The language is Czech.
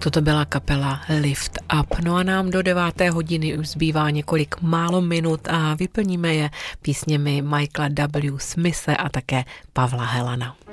Toto byla kapela Lift Up. No a nám do 9. hodiny už zbývá několik málo minut a vyplníme je písněmi Michaela W. Smithe a také Pavla Helana.